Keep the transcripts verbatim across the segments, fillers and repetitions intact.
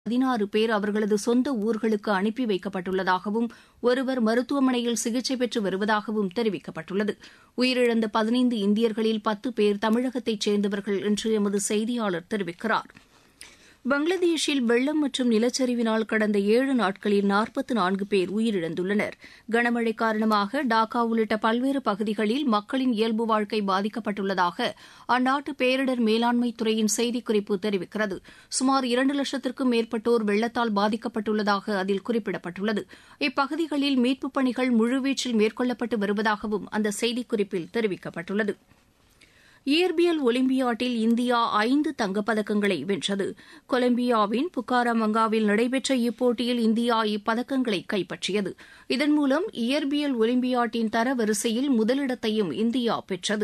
பதினாறு பேர் அவர்களது சொந்த ஊர்களுக்கு அனுப்பி வைக்கப்பட்டுள்ளதாகவும் ஒருவர் மருத்துவமனையில் சிகிச்சை பெற்று வருவதாகவும் தெரிவிக்கப்பட்டுள்ளது. உயிரிழந்த பதினைந்து இந்தியர்களில் பத்து பேர் தமிழகத்தைச் சேர்ந்தவர்கள் என்று எமது செய்தியாளர் தெரிவிக்கிறார். பங்களாதேஷில் வெள்ளம் மற்றும் நிலச்சரிவினால் கடந்த ஏழு நாட்களில் நாற்பத்து நான்கு பேர் உயிரிழந்துள்ளனர். கனமழை காரணமாக டாக்கா உள்ளிட்ட பல்வேறு பகுதிகளில் மக்களின் இயல்பு வாழ்க்கை பாதிக்கப்பட்டுள்ளதாக அந்நாட்டு பேரிடர் மேலாண்மைத் துறையின் செய்திக்குறிப்பு தெரிவிக்கிறது. சுமார் இரண்டு லட்சத்திற்கும் மேற்பட்டோர் வெள்ளத்தால் பாதிக்கப்பட்டுள்ளதாக அதில் குறிப்பிடப்பட்டுள்ளது. இப்பகுதிகளில் மீட்புப் பணிகள் முழுவீச்சில் மேற்கொள்ளப்பட்டு வருவதாகவும் அந்த செய்திக்குறிப்பில் தெரிவிக்கப்பட்டுள்ளது. இயற்பியல் ஒலிம்பியாட்டில் இந்தியா ஐந்து தங்கப்பதக்கங்களை வென்றது. கொலம்பியாவின் புக்காரமங்காவில் நடைபெற்ற இப்போட்டியில் இந்தியா இப்பதக்கங்களை கைப்பற்றியது. இதன் மூலம் இயற்பியல் ஒலிம்பியாட்டின் தரவரிசையில் முதலிடத்தையும் இந்தியா பெற்றது.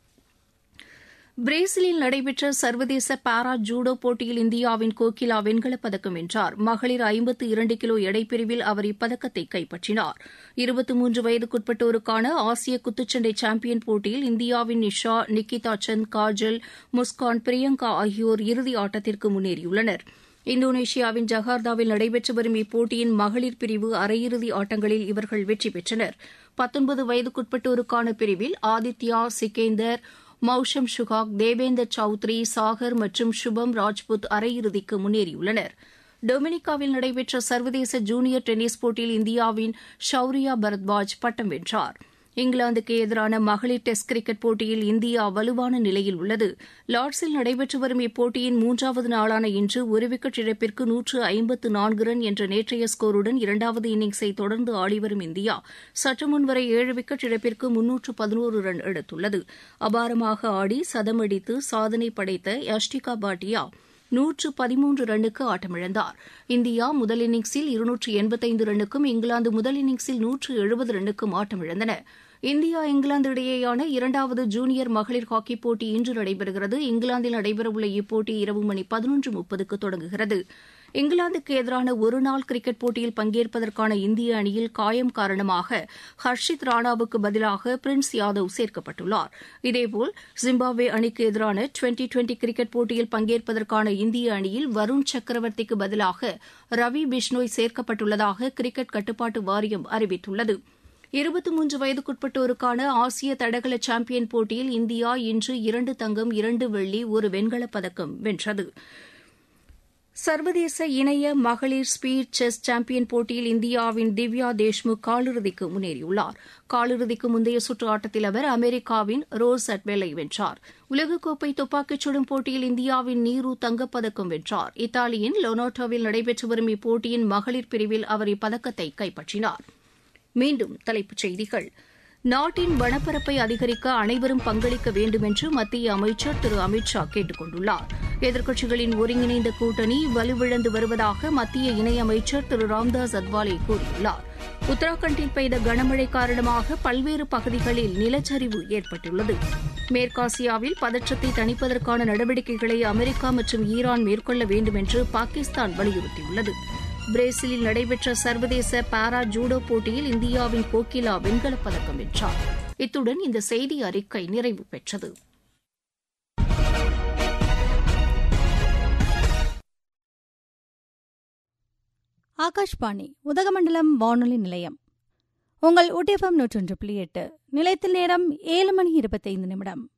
பிரேசிலில் நடைபெற்ற சர்வதேச பாரா ஜூடோ போட்டியில் இந்தியாவின் கோகிலா வெண்கலப் பதக்கம் வென்றார். மகளிர் ஐம்பத்து இரண்டு கிலோ எடைப்பிரிவில் அவர் இப்பதக்கத்தை கைப்பற்றினார். இருபத்தி மூன்று வயதுக்குட்பட்டோருக்கான ஆசிய குத்துச்சண்டை சாம்பியன் போட்டியில் இந்தியாவின் நிஷா, நிக்கிதா சந்த், காஜல், முஸ்கான், பிரியங்கா ஆகியோர் இறுதி ஆட்டத்திற்கு முன்னேறியுள்ளனர். இந்தோனேஷியாவின் ஜகார்த்தாவில் நடைபெற்று வரும் இப்போட்டியின் மகளிர் பிரிவு அரையிறுதி ஆட்டங்களில் இவர்கள் வெற்றி பெற்றனர். பத்தொன்பது வயதுக்குட்பட்டோருக்கான பிரிவில் ஆதித்யா, சிகேந்தர், மௌஷம் சுகாக், தேவேந்தர் சௌத்ரி, சாகர் மற்றும் சுபம் ராஜ்புத் அரையிறுதிக்கு முன்னேறியுள்ளனர். டொமினிகாவில் நடைபெற்ற சர்வதேச ஜூனியர் டென்னிஸ் போட்டியில் இந்தியாவின் ஷௌரியா பரத்வாஜ் பட்டம் வென்றார். இங்கிலாந்துக்கு எதிரான மகளிர் டெஸ்ட் கிரிக்கெட் போட்டியில் இந்தியா வலுவான நிலையில் உள்ளது. லார்ட்ஸில் நடைபெற்று வரும் இப்போட்டியின் மூன்றாவது நாளான இன்று ஒரு விக்கெட் இழப்பிற்கு நூற்று ஐம்பத்து நான்கு ரன் என்ற நேற்றைய ஸ்கோருடன் இரண்டாவது இன்னிங்ஸை தொடர்ந்து ஆடிவரும் இந்தியா சற்று முன்வரை ஏழு விக்கெட் இழப்பிற்கு முன்னூற்று பதினோரு ரன் எடுத்துள்ளது. அபாரமாக ஆடி சதமடித்து சாதனை படைத்த யஷ்டிகா பாட்டியா நூற்று பதிமூன்று ரன்னுக்கு ஆட்டமிழந்தார். இந்தியா முதல் இன்னிங்ஸில் இருநூற்று எண்பத்தைந்து ரன்னுக்கும் இங்கிலாந்து முதல் இன்னிங்ஸில் நூற்று எழுபது ரன்னுக்கும் ஆட்டமிழந்தன. இந்தியா இங்கிலாந்து இடையேயான இரண்டாவது ஜூனியர் மகளிர் ஹாக்கிப் போட்டி இன்று நடைபெறுகிறது. இங்கிலாந்தில் நடைபெறவுள்ள இப்போட்டி இரவு மணி பதினொன்று முப்பதுக்கு தொடங்குகிறது. இங்கிலாந்துக்கு எதிரான ஒருநாள் கிரிக்கெட் போட்டியில் பங்கேற்பதற்கான இந்திய அணியில் காயம் காரணமாக ஹர்ஷித் ராணாவுக்கு பதிலாக பிரின்ஸ் யாதவ் சேர்க்கப்பட்டுள்ளார். இதேபோல் ஜிம்பாப்வே அணிக்கு எதிரான டுவெண்டி டுவெண்டி கிரிக்கெட் போட்டியில் பங்கேற்பதற்கான இந்திய அணியில் வருண் சக்கரவர்த்திக்கு பதிலாக ரவி பிஷ்னோய் சேர்க்கப்பட்டுள்ளதாக கிரிக்கெட் கட்டுப்பாட்டு வாரியம் அறிவித்துள்ளது. இருபத்தி மூன்று வயதுக்குட்பட்டோருக்கான ஆசிய தடகள சாம்பியன் போட்டியில் இந்தியா இன்று இரண்டு தங்கம், இரண்டு வெள்ளி, ஒரு வெண்கலப் பதக்கம் வென்றது. சர்வதேச இணைய மகளிர் ஸ்பீட் செஸ் சாம்பியன் போட்டியில் இந்தியாவின் திவ்யா தேஷ்முக் காலிறுதிக்கு முன்னேறியுள்ளார். காலிறுதிக்கு முந்தைய சுற்று ஆட்டத்தில் அவர் அமெரிக்காவின் ரோஸ் அட்வெலை வென்றார். உலகக்கோப்பை துப்பாக்கிச் சுடும் போட்டியில் இந்தியாவின் நீரு தங்கப்பதக்கம் வென்றார். இத்தாலியின் லொனோட்டோவில் நடைபெற்று வரும் இப்போட்டியின் மகளிர் பிரிவில் அவர் இப்பதக்கத்தை கைப்பற்றினார். மீண்டும் தலைப்புச் செய்திகள். நாட்டின் வனப்பரப்பை அதிகரிக்க அனைவரும் பங்களிக்க வேண்டும் என்று மத்திய அமைச்சர் திரு அமித் ஷா கேட்டுக் கொண்டுள்ளார். எதிர்க்கட்சிகளின் ஒருங்கிணைந்த கூட்டணி வலுவிழந்து வருவதாக மத்திய இணையமைச்சர் திரு ராம்தாஸ் அத்வாலே கூறியுள்ளார். உத்தராகண்டில் பெய்த கனமழை காரணமாக பல்வேறு பகுதிகளில் நிலச்சரிவு ஏற்பட்டுள்ளது. மேற்காசியாவில் பதற்றத்தை தணிப்பதற்கான நடவடிக்கைகளை அமெரிக்கா மற்றும் ஈரான் மேற்கொள்ள வேண்டும் என்று பாகிஸ்தான் வலியுறுத்தியுள்ளது. பிரேசிலில் நடைபெற்ற சர்வதேச பாரா ஜூடோ போட்டியில் இந்தியாவின் கோகிலா வெண்கலப் பதக்கம் வென்றார். இத்துடன் இந்த செய்தி அறிக்கை நிறைவு பெற்றது. ஆகாஷ்வாணி உதகமண்டலம் வானொலி நிலையம். உங்கள் ஊட்டி எஃப்எம் நூற்றொன்று புள்ளி எட்டு நிலையத்தில் நேரம் ஏழு மணி இருபத்தைந்து நிமிடம்.